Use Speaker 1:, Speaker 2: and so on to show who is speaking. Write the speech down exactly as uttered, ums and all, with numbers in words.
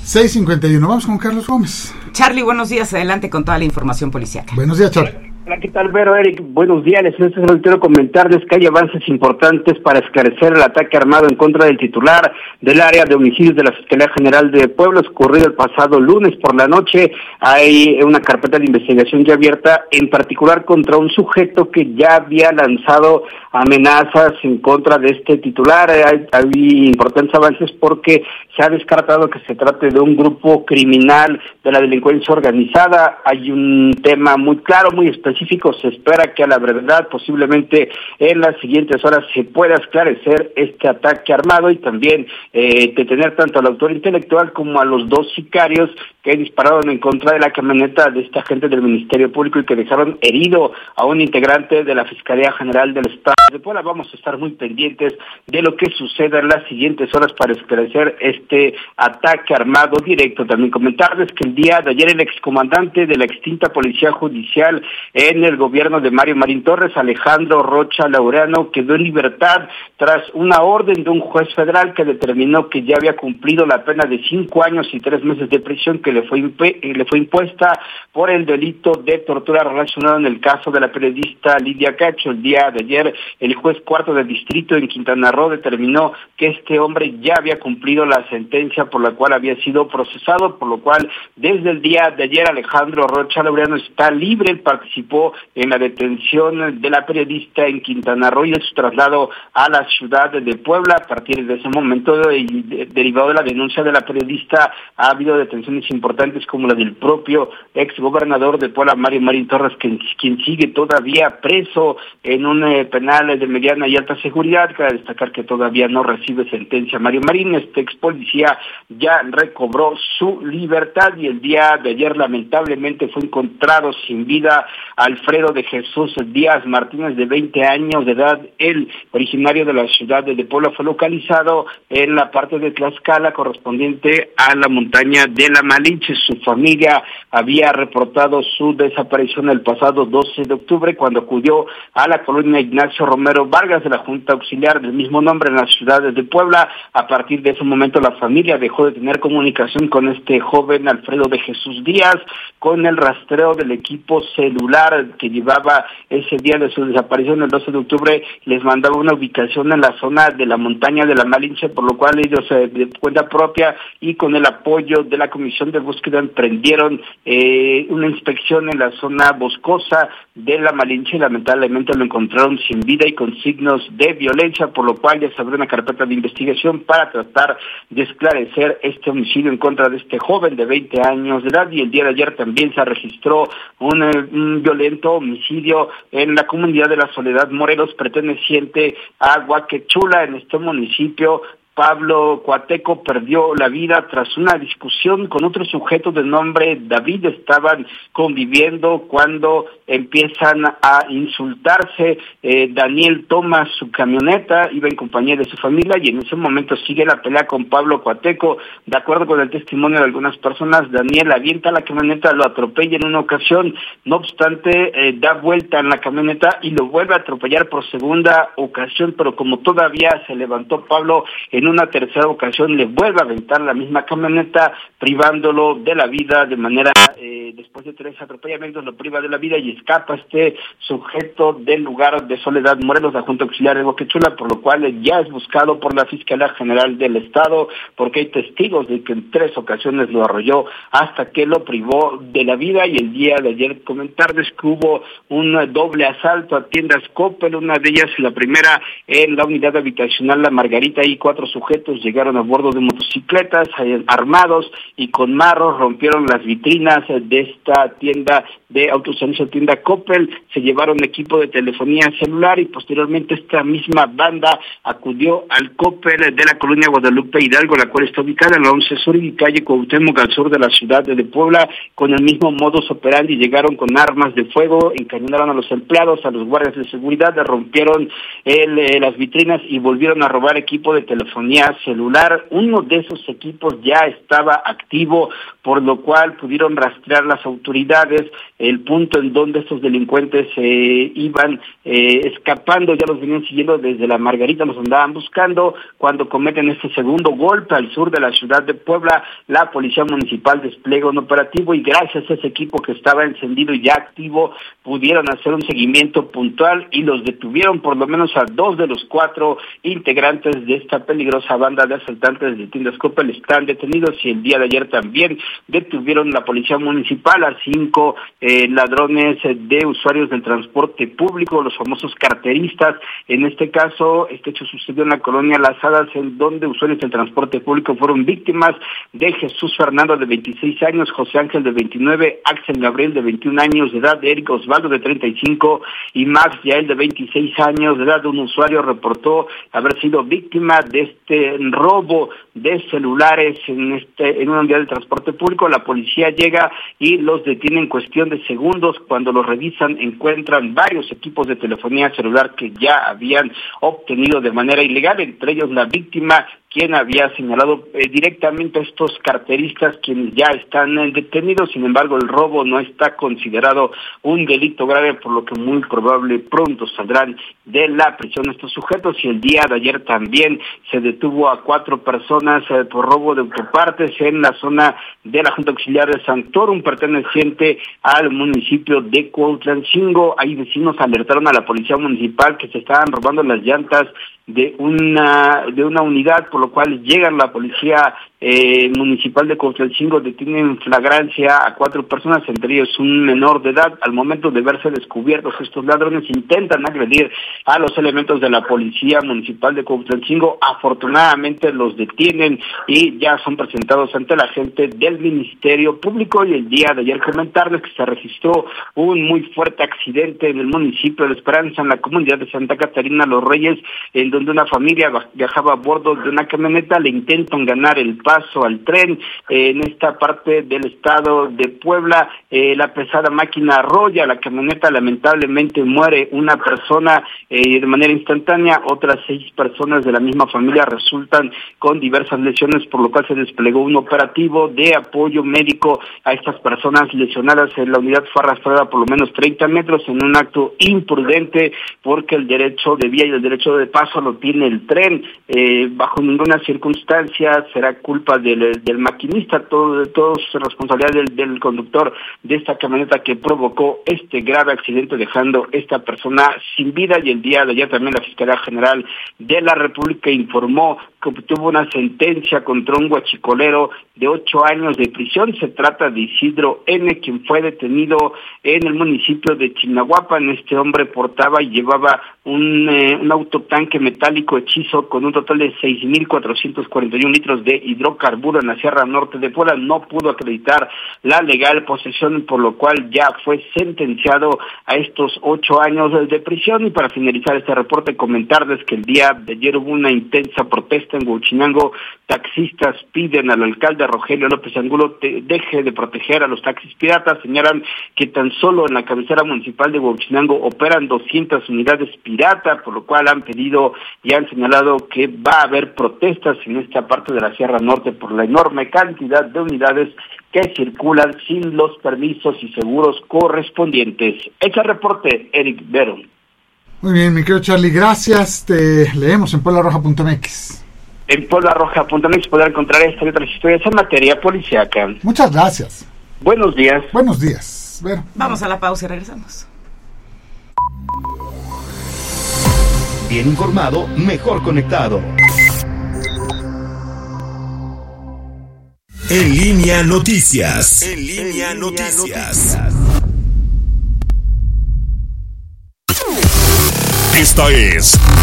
Speaker 1: seis cincuenta y uno, vamos con Carlos Gómez.
Speaker 2: Charlie, buenos días, adelante con toda la información policiaca.
Speaker 1: Buenos días, Charlie.
Speaker 3: Hola, ¿qué tal, Vero, Eric? Buenos días. Les quiero comentarles que hay avances importantes para esclarecer el ataque armado en contra del titular del área de homicidios de la Fiscalía General de Puebla, ocurrido el pasado lunes por la noche. Hay una carpeta de investigación ya abierta, en particular contra un sujeto que ya había lanzado amenazas en contra de este titular. Hay, hay importantes avances porque se ha descartado que se trate de un grupo criminal de la delincuencia organizada. Hay un tema muy claro, muy específico. Se espera que a la brevedad, posiblemente en las siguientes horas, se pueda esclarecer este ataque armado y también eh, detener tanto al autor intelectual como a los dos sicarios que dispararon en contra de la camioneta de este agente del Ministerio Público y que dejaron herido a un integrante de la Fiscalía General del Estado de Puebla. Vamos a estar muy pendientes de lo que suceda en las siguientes horas para esclarecer este ataque armado directo. También comentarles que el día de ayer el excomandante de la extinta Policía Judicial en el gobierno de Mario Marín Torres, Alejandro Rocha Laureano, quedó en libertad tras una orden de un juez federal que determinó que ya había cumplido la pena de cinco años y tres meses de prisión que le fue imp- le fue impuesta por el delito de tortura relacionado en el caso de la periodista Lidia Cacho. El día de ayer el juez cuarto del distrito en Quintana Roo determinó que este hombre ya había cumplido la sentencia por la cual había sido procesado, por lo cual desde el día de ayer Alejandro Rocha Laureano está libre. Él participó en la detención de la periodista en Quintana Roo y de su traslado a la ciudad de Puebla. A partir de ese momento, y de, derivado de la denuncia de la periodista, ha habido detenciones importantes como la del propio exgobernador de Puebla, Mario Marín Torres, quien, quien sigue todavía preso en un eh, penal de mediana y alta seguridad. Cabe destacar que todavía no recibe sentencia Mario Marín. Este ex policía ya recobró su libertad y el día de ayer lamentablemente fue encontrado sin vida Alfredo de Jesús Díaz Martínez, de veinte años de edad. Él, originario de la ciudad de Puebla, fue localizado en la parte de Tlaxcala correspondiente a la montaña de la Malinche. Su familia había reportado su desaparición el pasado doce de octubre cuando acudió a la colonia Ignacio Romero Vargas de la Junta Auxiliar del mismo nombre en la ciudad de Puebla. A partir de ese momento la familia dejó de tener comunicación con este joven Alfredo de Jesús Díaz. Con el rastreo del equipo celular que llevaba ese día de su desaparición, el doce de octubre, les mandaba una ubicación en la zona de la montaña de la Malinche, por lo cual ellos eh, de cuenta propia y con el apoyo de la Comisión de Búsqueda emprendieron eh, una inspección en la zona boscosa de la Malinche y lamentablemente lo encontraron sin vida y con signos de violencia, por lo cual ya se abrió una carpeta de investigación para tratar de esclarecer este homicidio en contra de este joven de veinte años de edad. Y el día de ayer también se registró un, un violento homicidio en la comunidad de la Soledad Morelos, perteneciente a Huaquechula. En este municipio, Pablo Cuateco perdió la vida tras una discusión con otro sujeto de nombre David. Estaban conviviendo cuando empiezan a insultarse. Eh, Daniel toma su camioneta, iba en compañía de su familia y en ese momento sigue la pelea con Pablo Cuateco. De acuerdo con el testimonio de algunas personas, Daniel avienta la camioneta, lo atropella en una ocasión, no obstante eh, da vuelta en la camioneta y lo vuelve a atropellar por segunda ocasión, pero como todavía se levantó Pablo, en una tercera ocasión le vuelve a aventar la misma camioneta, privándolo de la vida de manera, eh, después de tres atropellamientos, lo priva de la vida y escapa este sujeto del lugar de Soledad Morelos, la Junta Auxiliar de Huaquechula, por lo cual ya es buscado por la Fiscalía General del Estado, porque hay testigos de que en tres ocasiones lo arrolló hasta que lo privó de la vida. Y el día de ayer comentarles que hubo un doble asalto a tiendas Coppel, una de ellas, la primera en la unidad habitacional La Margarita, y cuatro sujetos llegaron a bordo de motocicletas armados y con marros, rompieron las vitrinas de esta tienda de autoservicio, tienda Coppel, se llevaron equipo de telefonía celular y posteriormente esta misma banda acudió al Coppel de la colonia Guadalupe Hidalgo, la cual está ubicada en la once Sur y calle Cuauhtémoc al sur de la ciudad de Puebla. Con el mismo modus operandi llegaron con armas de fuego, encañonaron a los empleados, a los guardias de seguridad, rompieron el, eh, las vitrinas y volvieron a robar equipo de telefonía celular. Uno de esos equipos ya estaba activo, por lo cual pudieron rastrear las autoridades el punto en donde estos delincuentes eh, iban eh, escapando, ya los venían siguiendo desde la Margarita, los andaban buscando, cuando cometen este segundo golpe al sur de la ciudad de Puebla, la policía municipal despliega un operativo y gracias a ese equipo que estaba encendido y ya activo, pudieron hacer un seguimiento puntual y los detuvieron, por lo menos a dos de los cuatro integrantes de esta peligrosa banda de asaltantes de tiendas Coppel están detenidos, y el día de ayer también detuvieron la policía municipal a cinco eh, ladrones de usuarios del transporte público, los famosos carteristas. En este caso, este hecho sucedió en la colonia Las Hadas, en donde usuarios del transporte público fueron víctimas de Jesús Fernando, de veintiséis años, José Ángel, de veintinueve, Axel Gabriel, de veintiún años de edad, Eric Osvaldo, de treinta y cinco, y Max Yael, de veintiséis años de edad. Un usuario reportó haber sido víctima de este robo de celulares en este en una unidad de transporte público. La policía llega y los detiene en cuestión de segundos. Cuando los revisan, encuentran varios equipos de telefonía celular que ya habían obtenido de manera ilegal, entre ellos la víctima, quien había señalado eh, directamente a estos carteristas, quienes ya están eh, detenidos. Sin embargo, el robo no está considerado un delito grave, por lo que muy probable pronto saldrán de la prisión estos sujetos. Y el día de ayer también se detuvo a cuatro personas eh, por robo de autopartes en la zona de la Junta Auxiliar de Santorum, perteneciente al municipio de Cuautlancingo. Ahí vecinos alertaron a la policía municipal que se estaban robando las llantas de una de una unidad, por lo cual llegan la policía eh, municipal de Cuautlancingo, detienen en flagrancia a cuatro personas, entre ellos un menor de edad. Al momento de verse descubiertos, estos ladrones intentan agredir a los elementos de la policía municipal de Cuautlancingo. Afortunadamente los detienen y ya son presentados ante la gente del Ministerio Público. Y el día de ayer comentarles que se registró un muy fuerte accidente en el municipio de Esperanza, en la comunidad de Santa Catarina Los Reyes, en donde una familia viajaba a bordo de una camioneta, le intentan ganar el paso al tren eh, en esta parte del estado de Puebla. Eh, la pesada máquina arrolla la camioneta, lamentablemente muere una persona eh, de manera instantánea, otras seis personas de la misma familia resultan con diversas lesiones, por lo cual se desplegó un operativo de apoyo médico a estas personas lesionadas. En la unidad fue arrastrada por lo menos treinta metros en un acto imprudente, porque el derecho de vía y el derecho de paso lo tiene el tren. Eh, bajo ninguna circunstancia será culpa del, del maquinista, todo, todo es responsabilidad del, del conductor de esta camioneta que provocó este grave accidente, dejando esta persona sin vida. Y el día de ayer también la Fiscalía General de la República informó que obtuvo una sentencia contra un guachicolero de ocho años de prisión. Se trata de Isidro N., quien fue detenido en el municipio de Chignahuapan. Este hombre portaba y llevaba un, eh, un autotanque metálico hechizo con un total de seis mil cuatrocientos cuarenta y un litros de hidrocarburo en la Sierra Norte de Puebla. No pudo acreditar la legal posesión, por lo cual ya fue sentenciado a estos ocho años de prisión. Y para finalizar este reporte, comentarles que el día de ayer hubo una intensa protesta en Huachinango. Taxistas piden al alcalde Rogelio López Angulo que deje de proteger a los taxis piratas. Señalan que tan solo en la cabecera municipal de Huachinango operan doscientas unidades pirata, por lo cual han pedido y han señalado que va a haber protestas en esta parte de la Sierra Norte por la enorme cantidad de unidades que circulan sin los permisos y seguros correspondientes. Echa reporte, Eric Vero.
Speaker 1: Muy bien, mi querido Charlie, gracias. Te leemos en puebla roja punto m x.
Speaker 3: En puebla roja punto m x podrá encontrar esta y otras historias en materia policíaca.
Speaker 1: Muchas gracias.
Speaker 3: Buenos días.
Speaker 1: Buenos días. Vero.
Speaker 2: Vamos a la pausa y regresamos.
Speaker 4: Bien informado, mejor conectado. En línea noticias. En línea noticias. Esta es